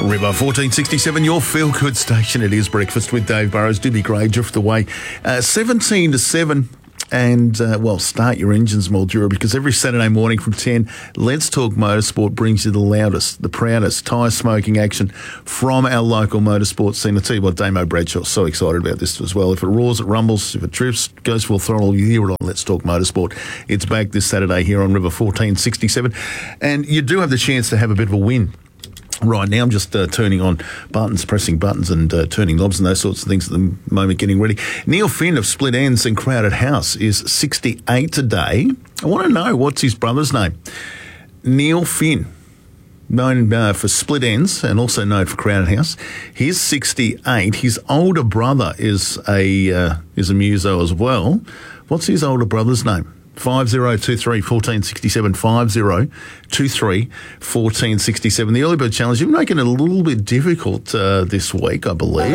River 1467, your feel-good station. It is Breakfast with Dave Burrows. Do be great, drift away. 17 to 7. And, start your engines, Mildura, because every Saturday morning from 10, Let's Talk Motorsport brings you the loudest, the proudest tyre-smoking action from our local motorsport scene. I'll tell you what, Damo Bradshaw's so excited about this as well. If it roars, it rumbles. If it drifts, goes full throttle, you hear it on Let's Talk Motorsport. It's back this Saturday here on River 1467. And you do have the chance to have a bit of a win. Right now, I'm just turning on buttons, pressing buttons and turning knobs and those sorts of things at the moment, getting ready. Neil Finn of Split Ends and Crowded House is 68 today. I want to know, what's his brother's name? Neil Finn, known for Split Ends and also known for Crowded House. He's 68. His older brother is a muso as well. What's his older brother's name? 5023 1467 5023 1467. The early bird challenge, you're making it a little bit difficult this week, I believe.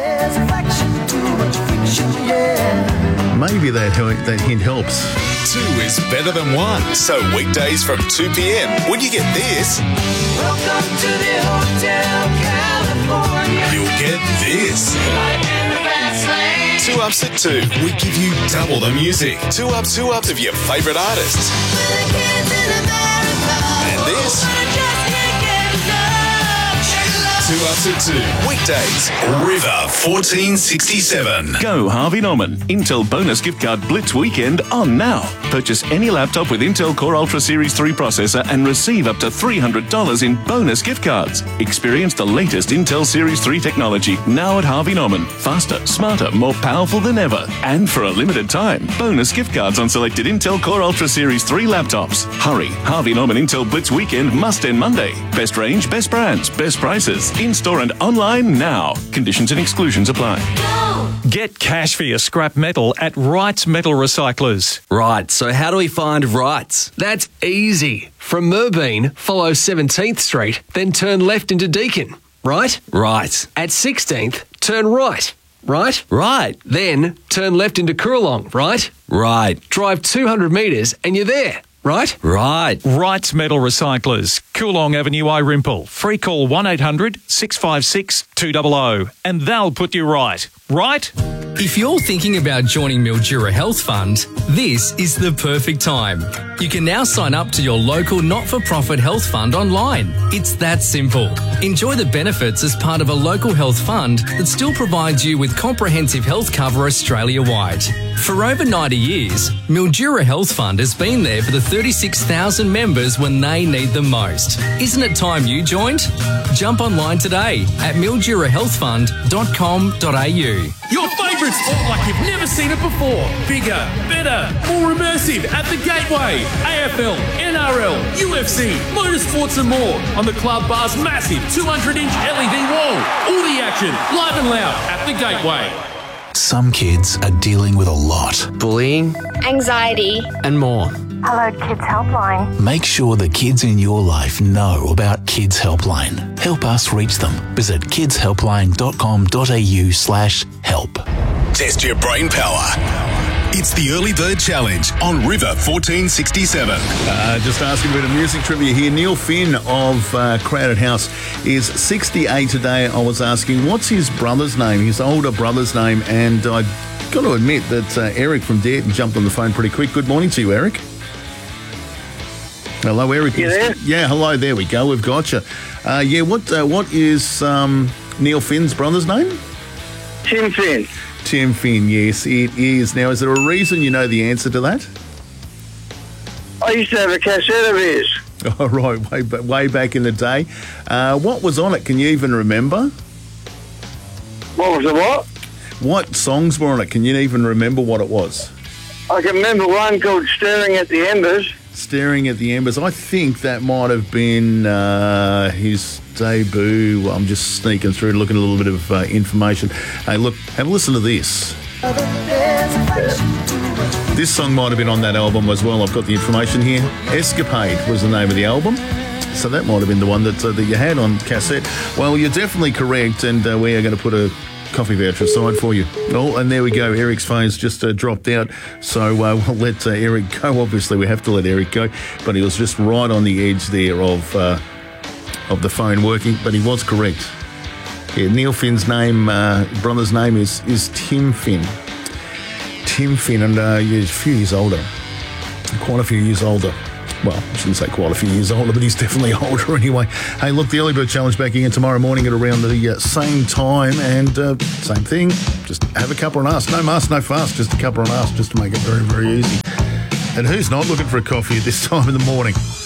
Maybe that hint helps. 2 is better than 1. So weekdays from 2 p.m. when you get this, Welcome to the Hotel California. you'll get this. Right in the fast lane. 2 Ups at 2, we give you double the music. 2 ups of your favourite artists. The kids in America. And this, But I just can't get enough. Shake it up. 2 Ups at 2, weekdays, River 1467. Go Harvey Norman. Intel bonus gift card Blitz weekend on now. Purchase any laptop with Intel Core Ultra Series 3 processor and receive up to $300 in bonus gift cards. Experience the latest Intel Series 3 technology now at Harvey Norman. Faster, smarter, more powerful than ever. And for a limited time, bonus gift cards on selected Intel Core Ultra Series 3 laptops. Hurry, Harvey Norman Intel Blitz weekend must end Monday. Best range, best brands, best prices. In-store and online now. Conditions and exclusions apply. Get cash for your scrap metal at Wrights Metal Recyclers. Right, so how do we find Wrights? That's easy. From Merbeen, follow 17th Street, then turn left into Deakin. Right? Right. At 16th, turn right. Right? Right. Then turn left into Coorong. Right? Right. Drive 200 metres and you're there. Right? Right. Wrights Metal Recyclers, Coolong Avenue, Irimple. Free call 1800 656 200 and they'll put you right. Right? If you're thinking about joining Mildura Health Fund, this is the perfect time. You can now sign up to your local not-for-profit health fund online. It's that simple. Enjoy the benefits as part of a local health fund that still provides you with comprehensive health cover Australia-wide. For over 90 years, Mildura Health Fund has been there for the 36,000 members when they need them most. Isn't it time you joined? Jump online today at mildurahealthfund.com.au. Your favourite sport like you've never seen it before. Bigger, better, more immersive at the Gateway. AFL, NRL, UFC, motorsports and more on the Club Bar's massive 200-inch LED wall. All the action, live and loud at the Gateway. Some kids are dealing with a lot. Bullying Anxiety. and more. Hello, Kids Helpline. Make sure the kids in your life know about Kids Helpline. Help us reach them. Visit kidshelpline.com.au/help. Test your brain power. It's the Early Bird Challenge on River 1467. Just asking a bit of music trivia here. Neil Finn of Crowded House is 68 today. I was asking, what's his brother's name, his older brother's name? And I've got to admit that Eric from Dayton jumped on the phone pretty quick. Good morning to you, Eric. Hello, Eric. You there? Yeah, hello. There we go. We've got you. What is Neil Finn's brother's name? Tim Finn. Tim Finn, yes, it is. Now, is there a reason you know the answer to that? I used to have a cassette of his. Oh, right, way back in the day. What was on it? Can you even remember? What was the what? What songs were on it? Can you even remember what it was? I can remember one called Staring at the Embers. Staring at the Embers. I think that might have been his debut. I'm just sneaking through, looking at a little bit of information. Hey, look, have a listen to this. This song might have been on that album as well. I've got the information here. Escapade was the name of the album. So that might have been the one that you had on cassette. Well, you're definitely correct, and we are going to put a coffee voucher aside for you. Oh, and there we go. Eric's phone's just dropped out. So we'll let Eric go. Obviously, we have to let Eric go. But he was just right on the edge there of of the phone working, but he was correct. Yeah, Neil Finn's brother's name is Tim Finn. Tim Finn, and he's a few years older. Quite a few years older. Well, I shouldn't say quite a few years older, but he's definitely older anyway. Hey, look, the Early Bird Challenge back again tomorrow morning at around the same time, and same thing, just have a cuppa and ask. No muss, no fuss, just a cuppa and ask, just to make it very, very easy. And who's not looking for a coffee at this time in the morning?